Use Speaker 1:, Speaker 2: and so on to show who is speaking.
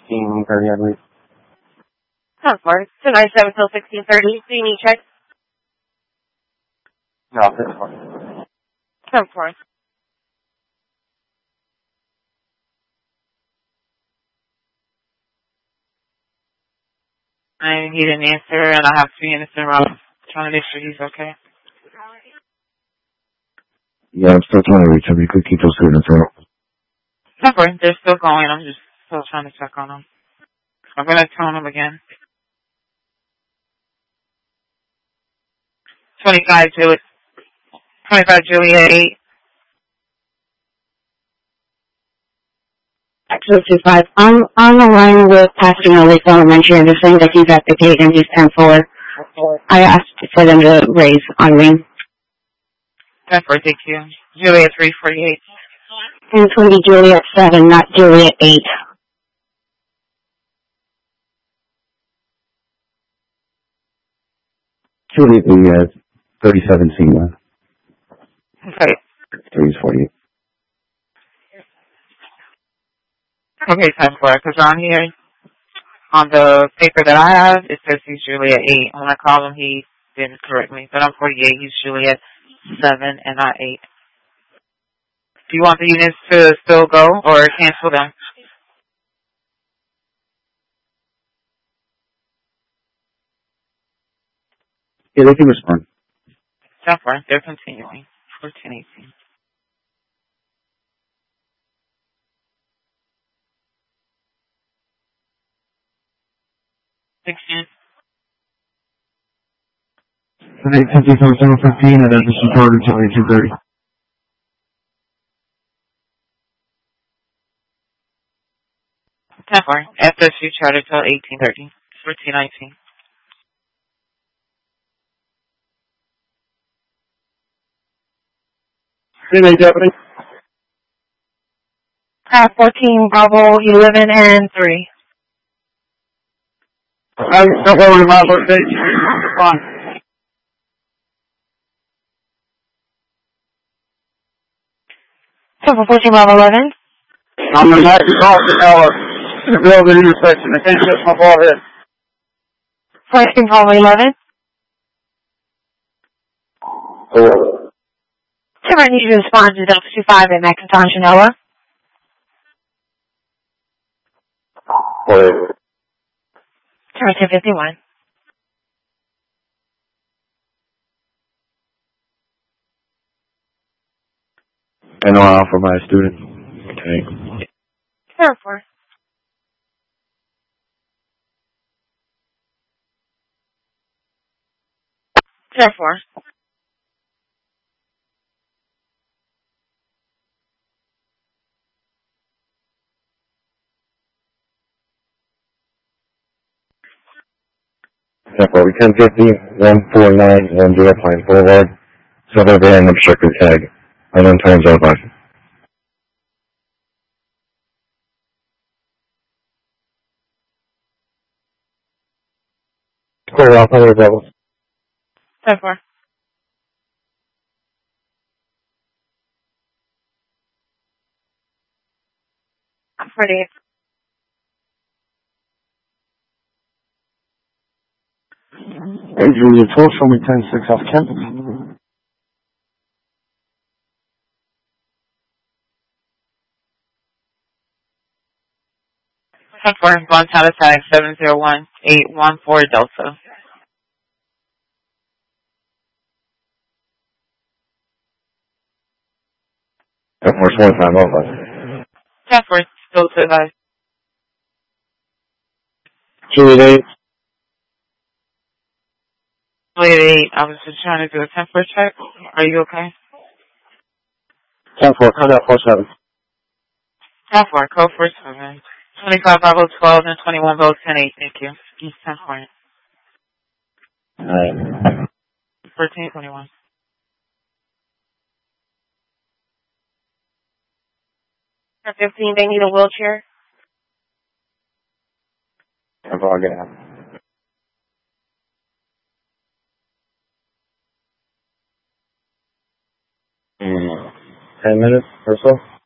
Speaker 1: 16:30, I believe.
Speaker 2: 10-4. Tonight, 7 till 16:30. Do you need check?
Speaker 1: No, that's fine.
Speaker 2: 10-4.
Speaker 3: And he didn't answer, and I have 3 minutes in a row trying to make sure he's okay.
Speaker 1: Yeah, I'm still trying to reach him. You could keep those students out.
Speaker 3: Never. They're still going. I'm just still trying to check on them. I'm going to tone them again. 25 Juliet 8.
Speaker 4: 225. I'm on the line with Pastor Millie Elementary and they're saying that he's at the gate and he's 10-4. I asked for them to raise on me.
Speaker 3: 10-4, thank you. Juliet 348.
Speaker 4: And it's going to be Juliet 7, not Juliet 8.
Speaker 1: Juliet, the 37 senior.
Speaker 3: Okay.
Speaker 1: 348.
Speaker 3: Okay, 10-4, because on here, on the paper that I have, it says he's Juliet 8. When I called him, he didn't correct me. But I'm 48, he's Juliet 7 and not 8. Do you want the units to still go or cancel them?
Speaker 1: Yeah, they can respond.
Speaker 3: 10-4, they're continuing. 14-18.
Speaker 1: Today, 10:15, and then this is recorded until 18:30.
Speaker 3: 10-4, FSU charter till 18:30. 14-19.
Speaker 1: Good night, Deputy.
Speaker 2: 14, Bravo 11 and 3.
Speaker 1: Don't worry about what day. Fine.
Speaker 2: 14, Bravo 11.
Speaker 1: I'm going to have to cross the building intersection. I can't touch my forehead.
Speaker 2: 14, Bravo 11.
Speaker 1: Oh.
Speaker 2: I need you to respond to Delta 25 at McIntosh and Noah.
Speaker 1: Whatever.
Speaker 2: 10:51.
Speaker 1: I know I'll offer my student. Okay.
Speaker 2: 4. 4.
Speaker 1: We can get the 149 on the Airplane Boulevard. Suburban obstructed tag. Unknown times out by. Clear off, other levels.
Speaker 2: 4. I'm 48.
Speaker 1: Hey, Julia, 12, show me 10-6 off campus.
Speaker 3: 10-4, Montana tag 701814 Delta.
Speaker 1: Air Force 1 time over.
Speaker 3: 10-4, still to advise.
Speaker 1: Juliet 8.
Speaker 3: Juliet 8, I was just trying to do a 10-4 check. Are you okay?
Speaker 1: 10-4, come out 4-7.
Speaker 3: 10-4, code 47. 25 Bravo 12 and 21 Bravo 10-8, thank you. East 10-4.
Speaker 1: Alright.
Speaker 3: 14-21.
Speaker 2: 15, they need a wheelchair.
Speaker 1: I'm all gonna have. 10 minutes or so?